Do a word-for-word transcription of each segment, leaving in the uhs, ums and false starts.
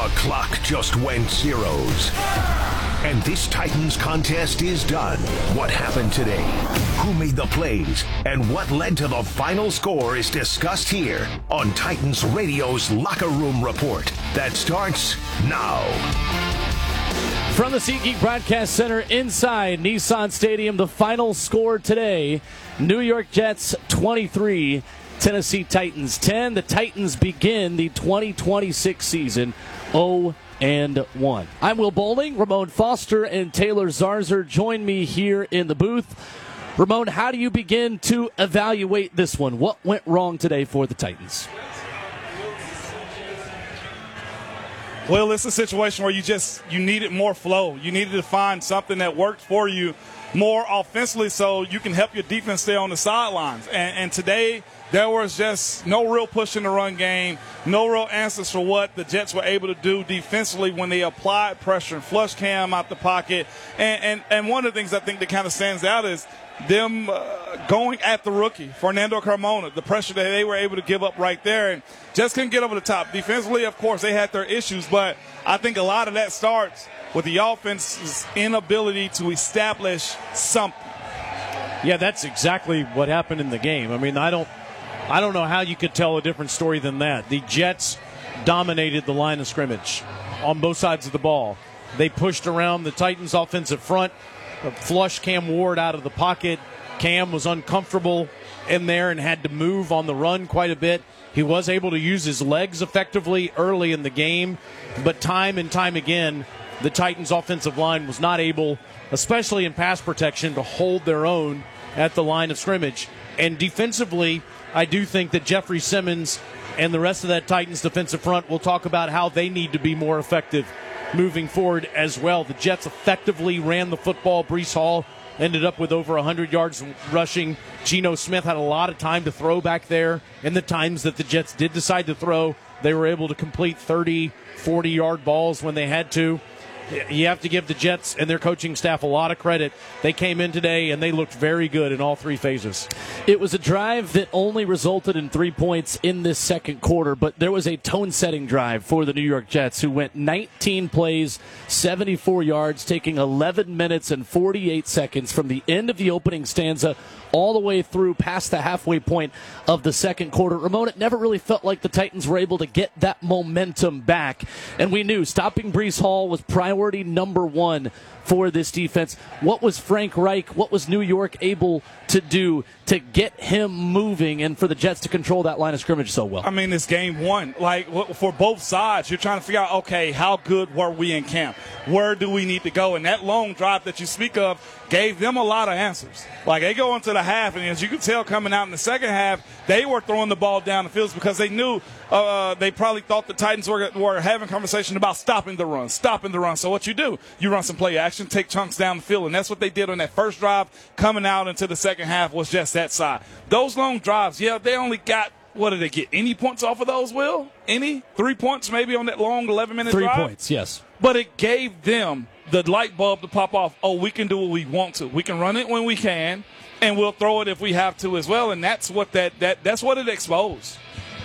The clock just went zeros. And this Titans contest is done. What happened today? Who made the plays? And what led to the final score is discussed here on Titans Radio's Locker Room Report. That starts now. From the SeatGeek Broadcast Center inside Nissan Stadium, the final score today, New York Jets twenty-three, Tennessee Titans ten. The Titans begin the twenty twenty-six season oh and one. I'm Will Bowling. Ramon Foster and Taylor Zarzer join me here in the booth. Ramon, how do you begin to evaluate this one? What went wrong today for the Titans? Well, it's a situation where you just you needed more flow. You needed to find something that worked for you more offensively so you can help your defense stay on the sidelines. And, and today, there was just no real push in the run game, no real answers for what the Jets were able to do defensively when they applied pressure and flushed Cam out the pocket. And, and, and one of the things I think that kind of stands out is them uh, going at the rookie, Fernando Carmona, the pressure that they were able to give up right there, and just couldn't get over the top. Defensively, of course, they had their issues, but I think a lot of that starts with the offense's inability to establish something. Yeah, that's exactly what happened in the game. I mean, I don't I don't know how you could tell a different story than that. The Jets dominated the line of scrimmage on both sides of the ball. They pushed around the Titans' offensive front, flushed Cam Ward out of the pocket. Cam was uncomfortable in there and had to move on the run quite a bit. He was able to use his legs effectively early in the game, but time and time again, the Titans' offensive line was not able, especially in pass protection, to hold their own at the line of scrimmage. And defensively, I do think that Jeffrey Simmons and the rest of that Titans defensive front will talk about how they need to be more effective moving forward as well. The Jets effectively ran the football. Breece Hall ended up with over one hundred yards rushing. Geno Smith had a lot of time to throw back there. And the times that the Jets did decide to throw, they were able to complete thirty, forty-yard balls when they had to. You have to give the Jets and their coaching staff a lot of credit. They came in today and they looked very good in all three phases. It was a drive that only resulted in three points in this second quarter, but there was a tone-setting drive for the New York Jets who went nineteen plays, seventy-four yards, taking eleven minutes and forty-eight seconds from the end of the opening stanza all the way through past the halfway point of the second quarter. Ramon, it never really felt like the Titans were able to get that momentum back, and we knew stopping Breece Hall was priority number one for this defense. What was Frank Reich, what was New York able to do to get him moving and for the Jets to control that line of scrimmage so well? I mean, it's game one. Like, for both sides, you're trying to figure out, okay, how good were we in camp? Where do we need to go? And that long drive that you speak of gave them a lot of answers. Like, they go into the half, and as you can tell coming out in the second half, they were throwing the ball down the field because they knew uh, they probably thought the Titans were, were having conversation about stopping the run, stopping the run. So what you do, you run some play action, take chunks down the field, and that's what they did on that first drive. Coming out into the second half was just that side. Those long drives, yeah, they only got, what did they get, any points off of those, Will? Any? Three points maybe on that long eleven-minute drive? Three points, yes. But it gave them the light bulb to pop off. Oh, we can do what we want to. We can run it when we can, and we'll throw it if we have to as well. And that's what that, that that's what it exposed.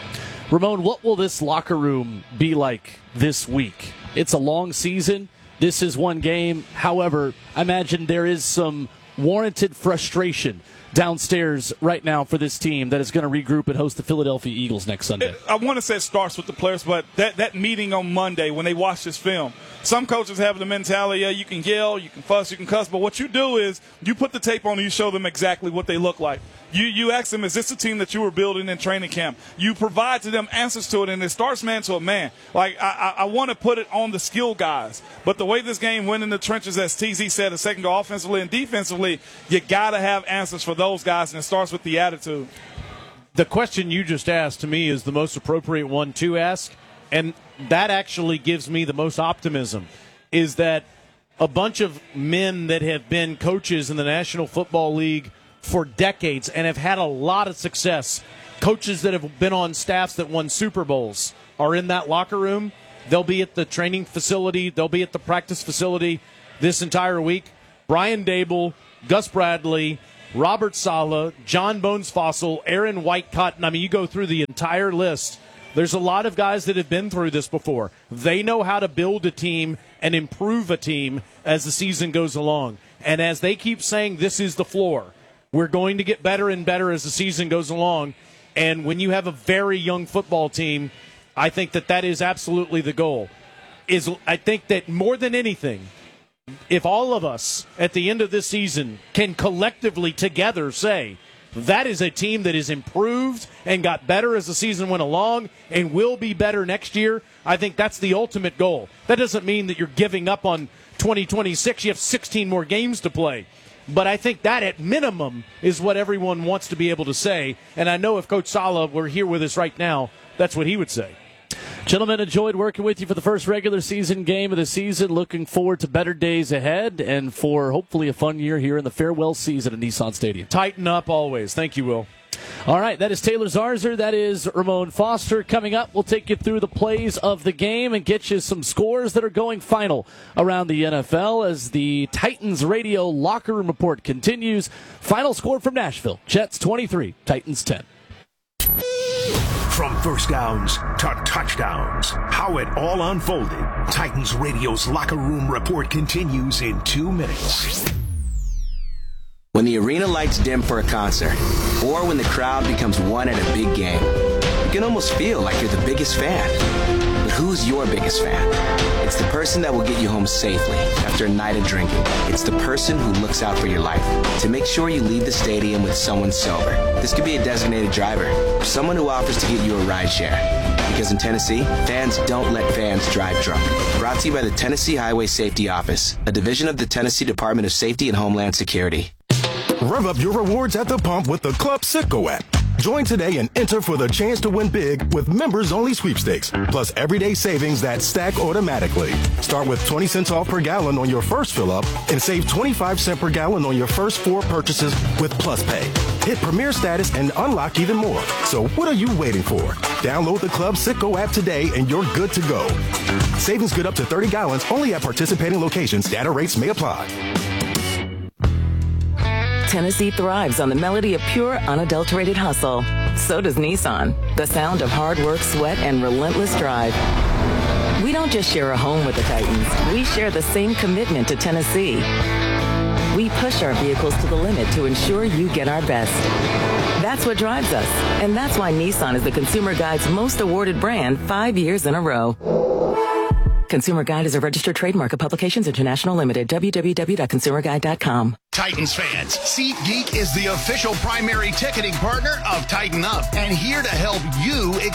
Ramon, what will this locker room be like this week? It's a long season. This is one game. However, I imagine there is some warranted frustration downstairs right now for this team that is going to regroup and host the Philadelphia Eagles next Sunday. I want to say it starts with the players, but that, that meeting on Monday when they watch this film, some coaches have the mentality, yeah, you can yell, you can fuss, you can cuss, but what you do is you put the tape on and you show them exactly what they look like. You you ask them, is this the team that you were building in training camp? You provide to them answers to it, and it starts man to a man. Like, I, I, I want to put it on the skill guys, but the way this game went in the trenches, as T Z said a second ago, offensively and defensively, you got to have answers for those guys, and it starts with the attitude. The question you just asked to me is the most appropriate one to ask, and that actually gives me the most optimism, is that a bunch of men that have been coaches in the National Football League for decades and have had a lot of success, coaches that have been on staffs that won Super Bowls, are in that locker room. They'll be at the training facility. They'll be at the practice facility this entire week. Brian Dable, Gus Bradley, Robert Saleh, John Bones Fossil, Aaron White Cotton. I mean, you go through the entire list There's a lot of guys that have been through this before. They know how to build a team and improve a team as the season goes along. And as they keep saying, this is the floor. We're going to get better and better as the season goes along. And when you have a very young football team, I think that that is absolutely the goal. Is I think that more than anything, if all of us at the end of this season can collectively together say, that is a team that is improved and got better as the season went along and will be better next year, I think that's the ultimate goal. That doesn't mean that you're giving up on twenty twenty-six. You have sixteen more games to play. But I think that at minimum is what everyone wants to be able to say. And I know if Coach Saleh were here with us right now, that's what he would say. Gentlemen, enjoyed working with you for the first regular season game of the season. Looking forward to better days ahead and for hopefully a fun year here in the farewell season at Nissan Stadium. Tighten up always. Thank you, Will. All right, that is Taylor Zarzour. That is Ramon Foster. Coming up, we'll take you through the plays of the game and get you some scores that are going final around the N F L as the Titans Radio Locker Room Report continues. Final score from Nashville, Jets twenty-three, Titans ten. From first downs to touchdowns, how it all unfolded. Titans Radio's Locker Room Report continues in two minutes. When the arena lights dim for a concert, or when the crowd becomes one at a big game, you can almost feel like you're the biggest fan. But who's your biggest fan? It's the person that will get you home safely after a night of drinking. It's the person who looks out for your life to make sure you leave the stadium with someone sober. This could be a designated driver or someone who offers to get you a ride share. Because in Tennessee, fans don't let fans drive drunk. Brought to you by the Tennessee Highway Safety Office, a division of the Tennessee Department of Safety and Homeland Security. Rev up your rewards at the pump with the Club Citgo app. Join today and enter for the chance to win big with members-only sweepstakes, plus everyday savings that stack automatically. Start with twenty cents off per gallon on your first fill-up and save twenty-five cents per gallon on your first four purchases with Plus Pay. Hit Premier status and unlock even more. So what are you waiting for? Download the Club Citgo app today and you're good to go. Savings good up to thirty gallons only at participating locations. Data rates may apply. Tennessee thrives on the melody of pure, unadulterated hustle. So does Nissan, the sound of hard work, sweat, and relentless drive. We don't just share a home with the Titans. We share the same commitment to Tennessee. We push our vehicles to the limit to ensure you get our best. That's what drives us, and that's why Nissan is the Consumer Guide's most awarded brand five years in a row. Consumer Guide is a registered trademark of Publications International Limited. w w w dot consumer guide dot com. Titans fans, SeatGeek is the official primary ticketing partner of Tighten Up and here to help you